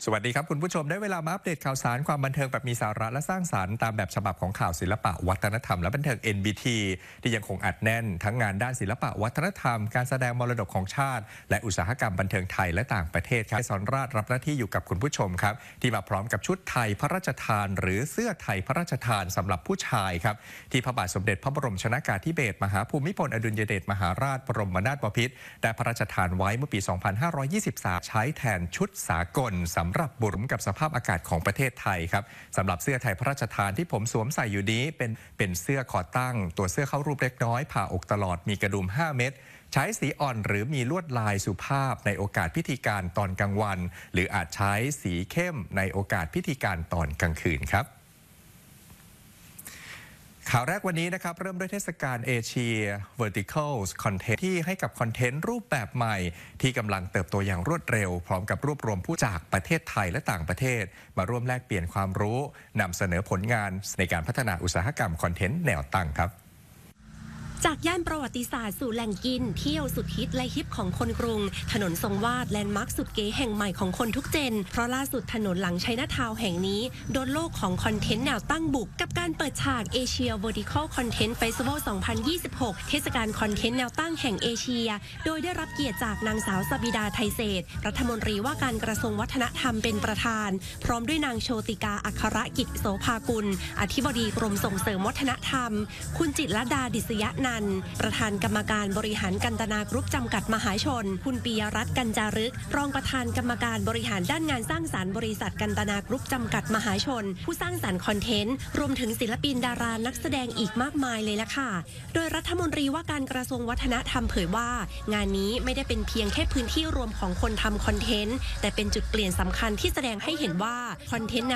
สวัสดีครับคุณผู้ชมได้เวลามาอัปเดตข่าวสารความบันเทิงแบบมีสาระและสร้างสรรค์ตามแบบฉบับของข่าวศิลปะวัฒนธรรมและบันเทิง NBT ที่ยังคงอัดแน่นทั้งงานด้านศิลปะวัฒนธรรมการแสดงมรดกของชาติและอุตสาหกรรมบันเทิงไทยและต่างประเทศครับสอนราชรับหน้าที่อยู่กับคุณผู้ชมครับที่มาพร้อมกับชุดไทยพระราชทานหรือเสื้อไทยพระราชทานสำหรับผู้ชายครับที่พระบาทสมเด็จพระบรมชนกาธิเบศรมหาภูมิพลอดุลยเดชมหาราชบรมนาถบพิตรได้พระราชทานไว้เมื่อปี 2523 ใช้แทนชุดสากลสำหรับบุรุษกับสภาพอากาศของประเทศไทยครับสำหรับเสื้อไทยพระราชทานที่ผมสวมใส่อยู่นี้เป็นเสื้อคอตั้งตัวเสื้อเข้ารูปเล็กน้อยผ่าอกตลอดมีกระดุม5 เม็ดใช้สีอ่อนหรือมีลวดลายสุภาพในโอกาสพิธีการตอนกลางวันหรืออาจใช้สีเข้มในโอกาสพิธีการตอนกลางคืนครับข่าวแรกวันนี้นะครับเริ่มด้วยเทศกาลเอเชีย Verticals Content ที่ให้กับคอนเทนต์รูปแบบใหม่ที่กำลังเติบโตอย่างรวดเร็วพร้อมกับรวบรวมผู้จากประเทศไทยและต่างประเทศมาร่วมแลกเปลี่ยนความรู้นำเสนอผลงานในการพัฒนาอุตสาหกรรมคอนเทนต์แนวตั้งครับจากย่านประวัติศาสตร์สู่แหล่งกินเที่ยวสุดฮิตและฮิปของคนกรุงถนนทรงวาดแลนด์มาร์คสุดเก๋แห่งใหม่ของคนทุกเจนเพราะล่าสุดถนนหลังชัยนาทาวน์แห่งนี้โดนโลกของคอนเทนต์แนวตั้งบุกกับการเปิดฉาก Asia Vertical Content Festival 2026 เทศกาลคอนเทนต์แนวตั้งแห่งเอเชียโดยได้รับเกียรติจากนางสาวสบิดาไทยเศรษฐ์รัฐมนตรีว่าการกระทรวงวัฒนธรรมเป็นประธานพร้อมด้วยนางโชติกาอัครกิจโสภากุลอธิบดีกรมส่งเสริมวัฒนธรรมคุณจิตรลดาดิษยนันท์ประธานกรรมการบริหารกันตนากรุ๊ปจำกัดมหาชนคุณปิยรัตน์กัญจารึกรองประธานกรรมการบริหารด้านงานสร้างสรรค์บริษัทกันตนากรุ๊ปจำกัดมหาชนผู้สร้างสรรค์คอนเทนต์รวมถึงศิลปินดารานักแสดงอีกมากมายเลยล่ะค่ะโดยรัฐมนตรีว่าการกระทรวงวัฒนธรรมเผยว่างานนี้ไม่ได้เป็นเพียงแค่พื้นที่รวมของคนทำคอนเทนต์แต่เป็นจุดเปลี่ยนสำคัญที่แสดงให้เห็นว่าคอนเทนต์